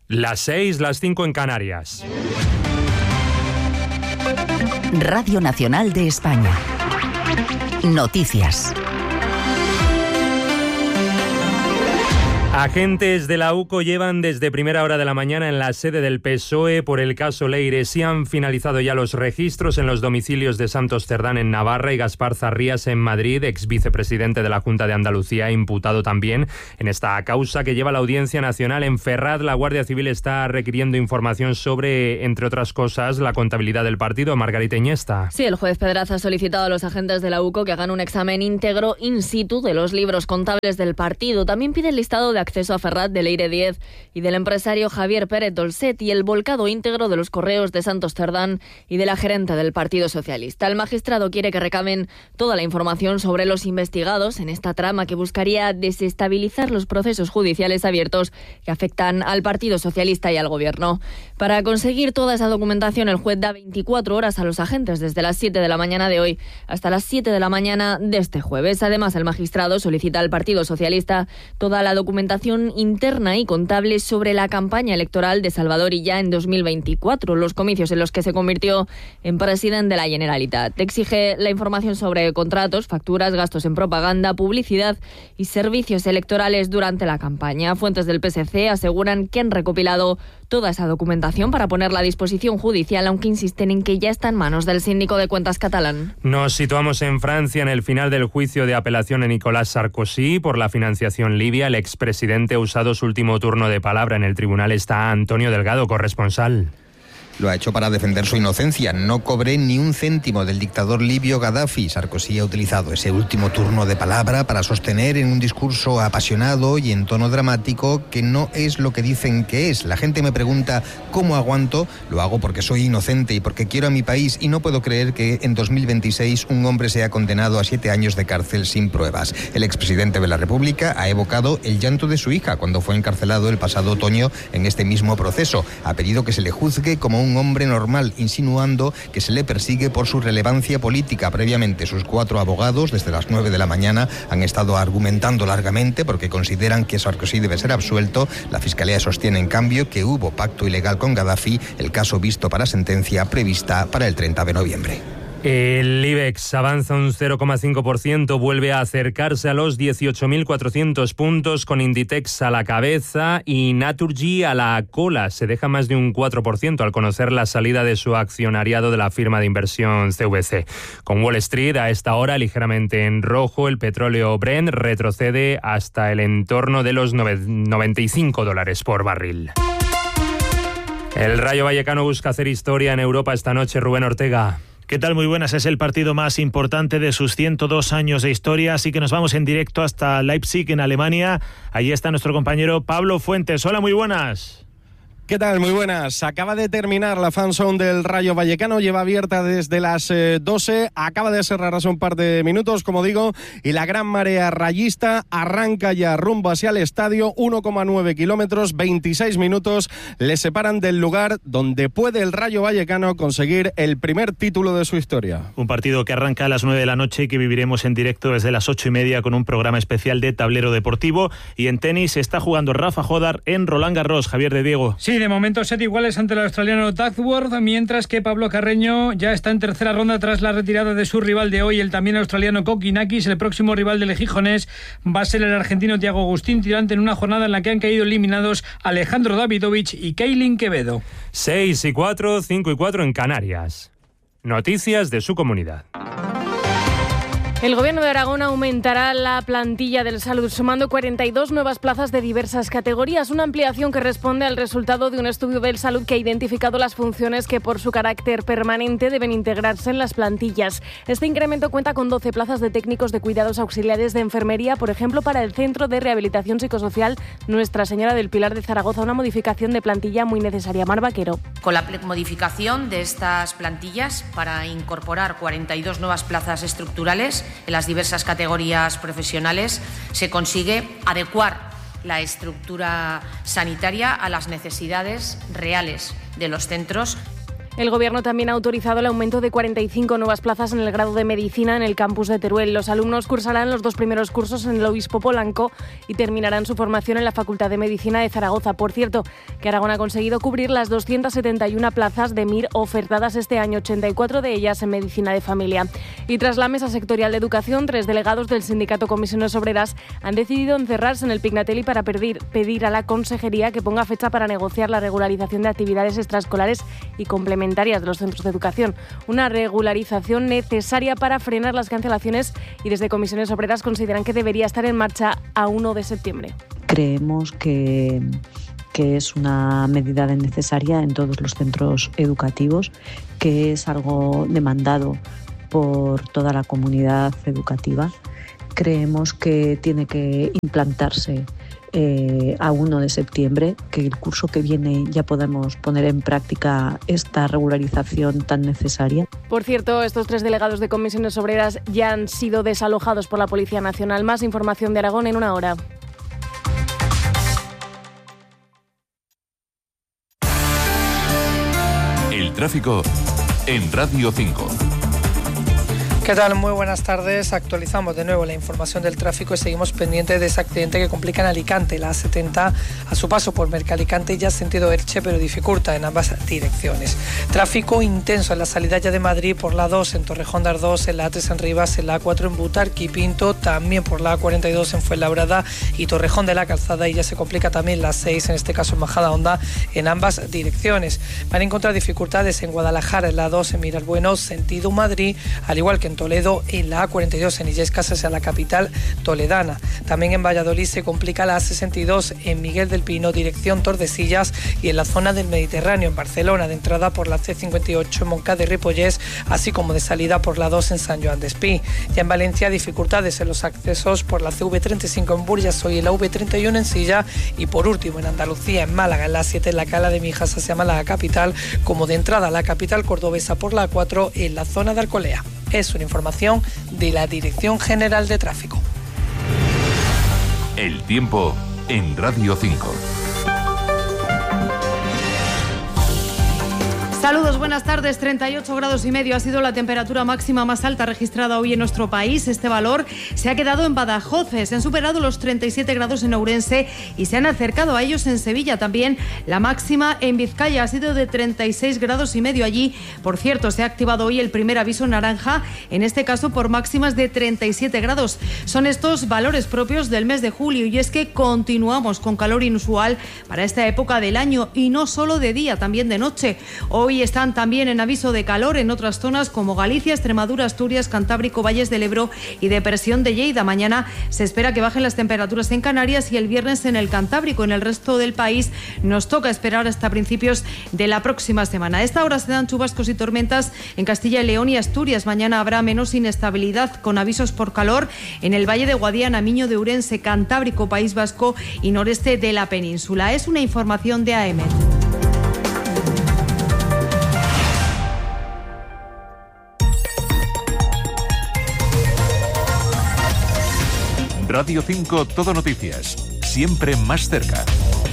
Las 6, las 5 en Canarias. Radio Nacional de España. Noticias. Agentes de la UCO llevan desde primera hora de la mañana en la sede del PSOE por el caso Leire. Sí han finalizado ya los registros en los domicilios de Santos Cerdán en Navarra y Gaspar Zarrías en Madrid, ex vicepresidente de la Junta de Andalucía, imputado también en esta causa que lleva la Audiencia Nacional. En Ferraz, la Guardia Civil está requiriendo información sobre, entre otras cosas, la contabilidad del partido. Margarita Iniesta. Sí, el juez Pedraza ha solicitado a los agentes de la UCO que hagan un examen íntegro in situ de los libros contables del partido. También pide el listado de acceso a Ferraz de Leire Díez y del empresario Javier Pérez Dolcet y el volcado íntegro de los correos de Santos Cerdán y de la gerente del Partido Socialista. El magistrado quiere que recaben toda la información sobre los investigados en esta trama que buscaría desestabilizar los procesos judiciales abiertos que afectan al Partido Socialista y al Gobierno. Para conseguir toda esa documentación, el juez da 24 horas a los agentes desde las 7 de la mañana de hoy hasta las 7 de la mañana de este jueves. Además, el magistrado solicita al Partido Socialista toda la documentación interna y contable sobre la campaña electoral de Salvador Illa en 2024, los comicios en los que se convirtió en presidente de la Generalitat. Exige la información sobre contratos, facturas, gastos en propaganda, publicidad y servicios electorales durante la campaña. Fuentes del PSC aseguran que han recopilado toda esa documentación para ponerla a disposición judicial, aunque insisten en que ya está en manos del síndico de cuentas catalán. Nos situamos en Francia en el final del juicio de apelación a Nicolas Sarkozy por la financiación libia. El expresidente ha usado su último turno de palabra. En el tribunal está Antonio Delgado, corresponsal. Lo ha hecho para defender su inocencia. No cobré ni un céntimo del dictador libio Gaddafi. Sarkozy ha utilizado ese último turno de palabra para sostener en un discurso apasionado y en tono dramático que no es lo que dicen que es. La gente me pregunta cómo aguanto. Lo hago porque soy inocente y porque quiero a mi país y no puedo creer que en 2026 un hombre sea condenado a 7 años de cárcel sin pruebas. El expresidente de la República ha evocado el llanto de su hija cuando fue encarcelado el pasado otoño en este mismo proceso. Ha pedido que se le juzgue como un hombre normal, insinuando que se le persigue por su relevancia política. Previamente, sus 4 abogados, desde las 9 de la mañana, han estado argumentando largamente porque consideran que Sarkozy debe ser absuelto. La Fiscalía sostiene, en cambio, que hubo pacto ilegal con Gaddafi, el caso visto para sentencia prevista para el 30 de noviembre. El IBEX avanza un 0,5%, vuelve a acercarse a los 18.400 puntos, con Inditex a la cabeza y Naturgy a la cola. Se deja más de un 4% al conocer la salida de su accionariado de la firma de inversión CVC. Con Wall Street a esta hora ligeramente en rojo, el petróleo Brent retrocede hasta el entorno de los $95 por barril. El Rayo Vallecano busca hacer historia en Europa esta noche. Rubén Ortega. ¿Qué tal? Muy buenas. Es el partido más importante de sus 102 años de historia, así que nos vamos en directo hasta Leipzig, en Alemania. Allí está nuestro compañero Pablo Fuentes. Hola, muy buenas. ¿Qué tal? Muy buenas. Acaba de terminar la fanzone del Rayo Vallecano, lleva abierta desde las 12, acaba de cerrar hace un par de minutos, como digo, y la gran marea rayista arranca ya rumbo hacia el estadio. 1,9 kilómetros, 26 minutos le separan del lugar donde puede el Rayo Vallecano conseguir el primer título de su historia. Un partido que arranca a las 9 de la noche y que viviremos en directo desde las 8:30 con un programa especial de tablero deportivo. Y en tenis se está jugando Rafa Jodar en Roland Garros. Javier de Diego. Sí, de momento set iguales ante el australiano Duckworth, mientras que Pablo Carreño ya está en tercera ronda tras la retirada de su rival de hoy, el también australiano Kokinakis. El próximo rival del gijonés va a ser el argentino Thiago Agustín Tirante, en una jornada en la que han caído eliminados Alejandro Davidovich y Keilin Quevedo. 6-4, 5-4 en Canarias. Noticias de su comunidad. El Gobierno de Aragón aumentará la plantilla del Salud, sumando 42 nuevas plazas de diversas categorías, una ampliación que responde al resultado de un estudio del Salud que ha identificado las funciones que por su carácter permanente deben integrarse en las plantillas. Este incremento cuenta con 12 plazas de técnicos de cuidados auxiliares de enfermería, por ejemplo, para el Centro de Rehabilitación Psicosocial Nuestra Señora del Pilar de Zaragoza, una modificación de plantilla muy necesaria. Mar Vaquero. Con la modificación de estas plantillas para incorporar 42 nuevas plazas estructurales en las diversas categorías profesionales, se consigue adecuar la estructura sanitaria a las necesidades reales de los centros. El Gobierno también ha autorizado el aumento de 45 nuevas plazas en el grado de Medicina en el campus de Teruel. Los alumnos cursarán los 2 primeros cursos en el Obispo Polanco y terminarán su formación en la Facultad de Medicina de Zaragoza. Por cierto, que Aragón ha conseguido cubrir las 271 plazas de MIR ofertadas este año, 84 de ellas en Medicina de Familia. Y tras la mesa sectorial de educación, 3 delegados del sindicato Comisiones Obreras han decidido encerrarse en el Pignatelli para pedir a la Consejería que ponga fecha para negociar la regularización de actividades extraescolares y complementarias de los centros de educación. Una regularización necesaria para frenar las cancelaciones y desde Comisiones Obreras consideran que debería estar en marcha a 1 de septiembre. Creemos que es una medida necesaria en todos los centros educativos, que es algo demandado por toda la comunidad educativa. Creemos que tiene que implantarse a 1 de septiembre, que el curso que viene ya podamos poner en práctica esta regularización tan necesaria. Por cierto, estos 3 delegados de Comisiones Obreras ya han sido desalojados por la Policía Nacional. Más información de Aragón en 1 hora. El tráfico en Radio 5. ¿Qué tal? Muy buenas tardes. Actualizamos de nuevo la información del tráfico y seguimos pendientes de ese accidente que complica en Alicante. La A70 a su paso por Mercalicante ya sentido Elche, pero dificulta en ambas direcciones. Tráfico intenso en la salida ya de Madrid por la 2 en Torrejón de Ardoz, en la A3 en Rivas, en la A4 en Butarque y Pinto, también por la A42 en Fuenlabrada y Torrejón de la Calzada, y ya se complica también la 6, en este caso en Majadahonda, en ambas direcciones. Van a encontrar dificultades en Guadalajara, en la 2 en Miralbueno, sentido Madrid, al igual que en Toledo, en la A42 en Illescas hacia la capital toledana. También en Valladolid se complica la A62 en Miguel del Pino, dirección Tordesillas, y en la zona del Mediterráneo, en Barcelona, de entrada por la C58 en Montcada y Ripollés, así como de salida por la 2 en San Joan d'Espí. Ya en Valencia, dificultades en los accesos por la CV35 en Burjassot y la V31 en Silla, y por último en Andalucía, en Málaga, en la 7 en la Cala de Mijas hacia Málaga capital, como de entrada a la capital cordobesa por la 4 en la zona de Alcolea. Es una información de la Dirección General de Tráfico. El tiempo en Radio 5. Saludos, buenas tardes. 38 grados y medio ha sido la temperatura máxima más alta registrada hoy en nuestro país. Este valor se ha quedado en Badajoz. Se han superado los 37 grados en Ourense y se han acercado a ellos en Sevilla. También la máxima en Vizcaya ha sido de 36 grados y medio allí. Por cierto, se ha activado hoy el primer aviso naranja, en este caso por máximas de 37 grados. Son estos valores propios del mes de julio, y es que continuamos con calor inusual para esta época del año, y no solo de día, también de noche. Hoy están también en aviso de calor en otras zonas como Galicia, Extremadura, Asturias, Cantábrico, Valles del Ebro y depresión de Lleida. Mañana se espera que bajen las temperaturas en Canarias y el viernes en el Cantábrico. En el resto del país nos toca esperar hasta principios de la próxima semana. A esta hora se dan chubascos y tormentas en Castilla y León y Asturias. Mañana habrá menos inestabilidad con avisos por calor en el Valle de Guadiana, Miño de Ourense, Cantábrico, País Vasco y noreste de la península. Es una información de AEMET. Radio 5 Todo Noticias, siempre más cerca.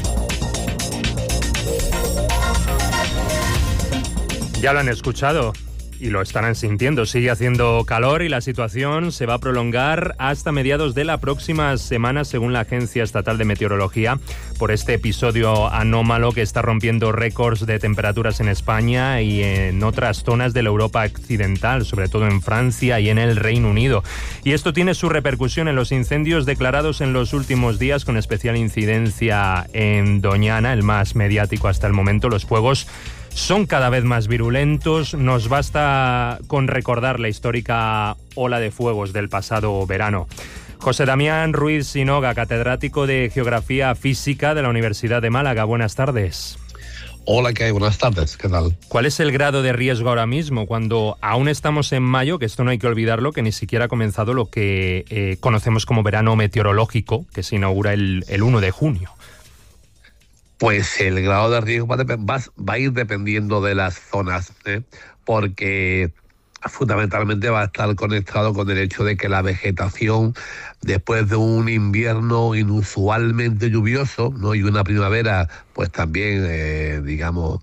Ya lo han escuchado y lo estarán sintiendo. Sigue haciendo calor y la situación se va a prolongar hasta mediados de la próxima semana, según la Agencia Estatal de Meteorología, por este episodio anómalo que está rompiendo récords de temperaturas en España y en otras zonas de la Europa occidental, sobre todo en Francia y en el Reino Unido. Y esto tiene su repercusión en los incendios declarados en los últimos días, con especial incidencia en Doñana, el más mediático hasta el momento. Los fuegos son cada vez más virulentos. Nos basta con recordar la histórica ola de fuegos del pasado verano. José Damián Ruiz Sinoga, catedrático de Geografía Física de la Universidad de Málaga. Buenas tardes. Hola, ¿qué hay? Buenas tardes, ¿qué tal? ¿Cuál es el grado de riesgo ahora mismo, cuando aún estamos en mayo, que esto no hay que olvidarlo, que ni siquiera ha comenzado lo que conocemos como verano meteorológico, que se inaugura el 1 de junio? Pues el grado de riesgo va a ir dependiendo de las zonas, porque fundamentalmente va a estar conectado con el hecho de que la vegetación, después de un invierno inusualmente lluvioso, ¿no?, y una primavera pues también digamos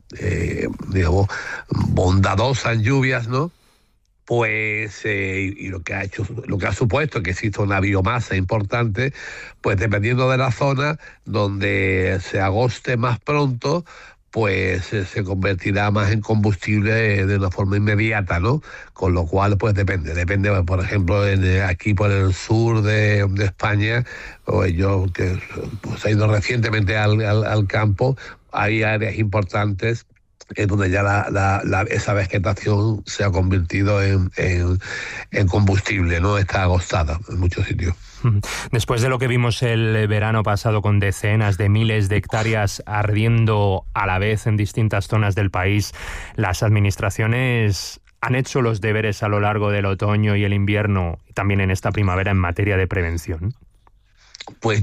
bondadosa en lluvias, ¿no?, pues y lo que ha supuesto que exista una biomasa importante, pues dependiendo de la zona donde se agoste más pronto, pues se convertirá más en combustible de una forma inmediata, ¿no? Con lo cual, pues depende, por ejemplo, aquí por el sur de España, o yo que pues, he ido recientemente al campo, hay áreas importantes en donde ya esa vegetación se ha convertido en combustible, ¿no? Está agostada en muchos sitios. Después de lo que vimos el verano pasado con decenas de miles de hectáreas ardiendo a la vez en distintas zonas del país, las administraciones han hecho los deberes a lo largo del otoño y el invierno y también en esta primavera en materia de prevención. Pues